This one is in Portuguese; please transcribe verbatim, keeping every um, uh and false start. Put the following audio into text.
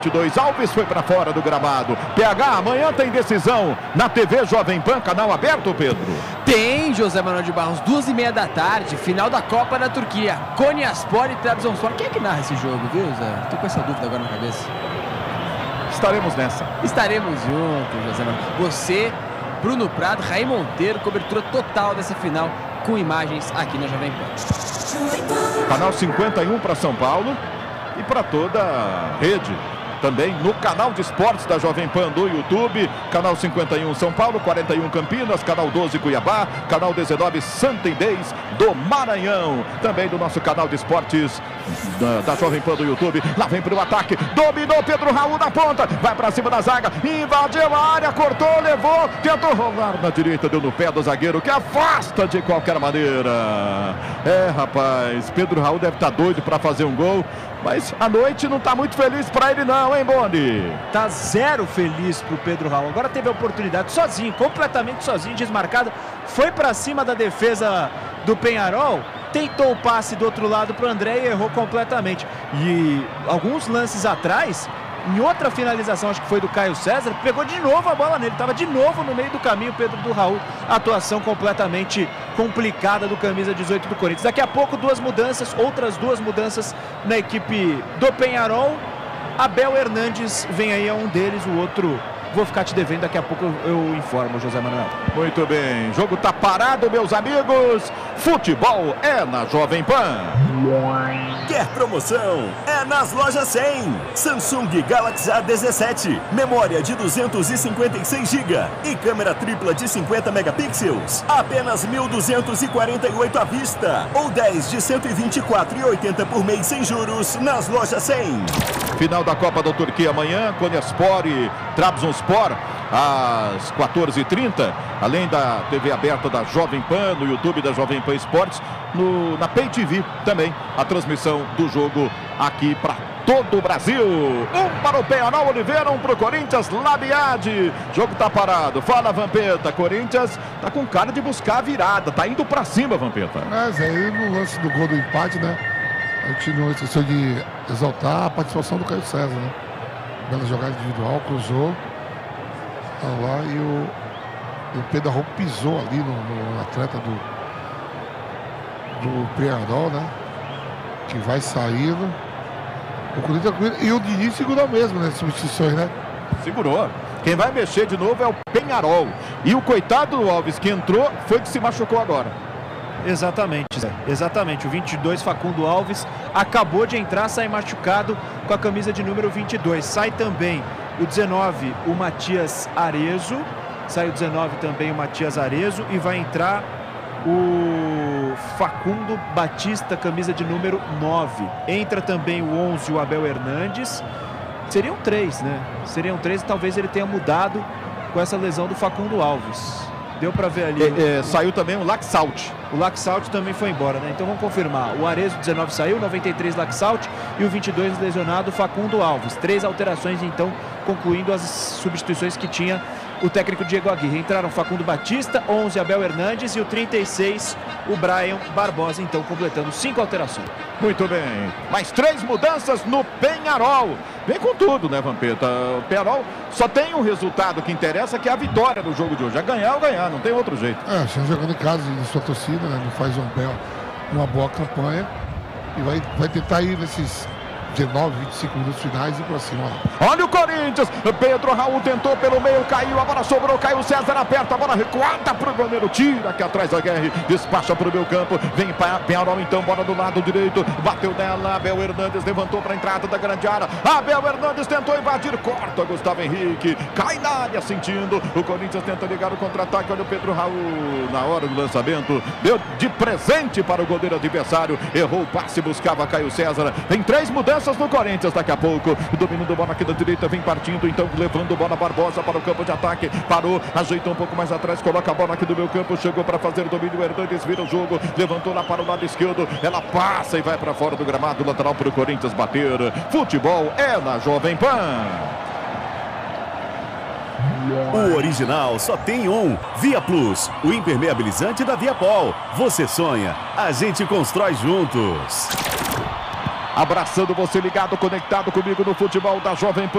dois, Alves foi para fora do gramado. P H, amanhã tem decisão na T V Jovem Pan, canal aberto, Pedro? Tem, José Manuel de Barros, duas e meia da tarde, final da Copa da Turquia, Konyaspor e Trabzonspor. Quem é que narra esse jogo, viu, Zé? Tô com essa dúvida agora na cabeça. Estaremos nessa. Estaremos juntos, José Manuel. Você, Bruno Prado, Raí Monteiro, cobertura total dessa final com imagens aqui na Jovem Pan. Canal cinquenta e um para São Paulo e para toda a rede. Também no canal de esportes da Jovem Pan do YouTube, canal cinquenta e um São Paulo, quarenta e um Campinas, canal doze Cuiabá, canal dezenove Santa Inês do Maranhão. Também do nosso canal de esportes da, da Jovem Pan do YouTube. Lá vem para o ataque, dominou Pedro Raul na ponta, vai para cima da zaga, invadiu a área, cortou, levou, tentou rolar na direita, deu no pé do zagueiro que afasta de qualquer maneira. É, rapaz, Pedro Raul deve estar doido para fazer um gol. Mas a noite não está muito feliz para ele não, hein, Boni? Tá zero feliz pro Pedro Raul. Agora teve a oportunidade sozinho, completamente sozinho, desmarcado. Foi para cima da defesa do Peñarol. Tentou o passe do outro lado pro André e errou completamente. E alguns lances atrás, em outra finalização, acho que foi do Caio César, pegou de novo a bola nele. Estava de novo no meio do caminho o Pedro do Raul. Atuação completamente complicada do camisa dezoito do Corinthians. Daqui a pouco duas mudanças, outras duas mudanças na equipe do Peñarol. Abel Hernandes vem aí, é um deles, o outro vou ficar te devendo, daqui a pouco eu, eu informo, José Manuel. Muito bem, o jogo tá parado, meus amigos. Futebol é na Jovem Pan. Quer promoção? É nas lojas cem. Samsung Galaxy A dezessete, memória de duzentos e cinquenta e seis gigabytes e câmera tripla de cinquenta megapixels. Apenas mil duzentos e quarenta e oito à vista ou dez de cento e vinte e quatro reais e oitenta centavos por mês sem juros nas lojas cem. Final da Copa da Turquia amanhã, Konyaspor e Trabzonspor às quatorze e trinta, além da T V aberta da Jovem Pan, no YouTube da Jovem Pan Esportes, no, na Pay T V também, a transmissão do jogo aqui para todo o Brasil. Um para o Peñarol Oliveira, um para o Corinthians, Labiade. Jogo tá parado, fala Vampeta. Corinthians tá com cara de buscar a virada, tá indo para cima, Vampeta. Mas aí no lance do gol do empate, né, a gente não esqueceu de exaltar a participação do Caio César, né? Bela jogada individual, cruzou tá lá e o, e o Pedro Raul pisou ali no, no atleta do do Peñarol, né? Que vai saindo. O Corinthians e o Diniz segurou mesmo, né? Substituições, né? Segurou. Quem vai mexer de novo é o Peñarol. E o coitado do Alves que entrou foi que se machucou agora. Exatamente, Zé. Exatamente. O vinte e dois, Facundo Alves, acabou de entrar, sai machucado com a camisa de número vinte e dois. Sai também o dezenove, o Matias Arezo. Sai o dezenove também o Matias Arezo e vai entrar o Facundo Batista, camisa de número nove. Entra também o onze, o Abel Hernandes. Seriam três, né? Seriam três e talvez ele tenha mudado com essa lesão do Facundo Alves. Deu para ver ali. É, é, saiu também o Laxalt. O Laxalt também foi embora, né? Então vamos confirmar. O Arezo dezenove saiu, noventa e três Laxalt e o vinte e dois lesionado Facundo Alves. Três alterações, então, concluindo as substituições que tinha o técnico Diego Aguirre. Entraram Facundo Batista, onze Abel Hernandes e o trinta e seis o Brian Barbosa, então completando cinco alterações. Muito bem. Mais três mudanças no Peñarol. Vem com tudo, né, Vampeta? O Peñarol só tem um resultado que interessa, que é a vitória do jogo de hoje. É ganhar ou ganhar, não tem outro jeito. É, você jogando em casa de sua torcida, né? Não faz um bel, uma boa campanha e vai, vai tentar ir nesses dezenove, vinte e cinco minutos finais e pra cima. Olha o Corinthians, Pedro Raul tentou pelo meio, caiu, a bola sobrou, Caio César aperta, a bola recuada pro goleiro, tira aqui atrás da Guerra, despacha pro meu campo, vem para Peñarol então, bola do lado direito, bateu nela, Abel Hernandes levantou pra entrada da grande área, Abel Hernandes tentou invadir, corta Gustavo Henrique, cai na área sentindo, o Corinthians tenta ligar o contra-ataque, olha o Pedro Raul na hora do lançamento, deu de presente para o goleiro adversário, errou o passe, buscava Caio César, tem três mudanças no Corinthians daqui a pouco, dominando a bola aqui da direita, vem partindo, então levando bola Barbosa para o campo de ataque, parou, ajeitou um pouco mais atrás, coloca a bola aqui do meu campo, chegou para fazer o domínio, Hernandes vira o jogo, levantou lá para o lado esquerdo, ela passa e vai para fora do gramado, lateral para o Corinthians bater. Futebol é na Jovem Pan. O original só tem um. Via Plus, o impermeabilizante da Viapol. Você sonha, a gente constrói juntos. Abraçando você ligado, conectado comigo no futebol da Jovem Pan.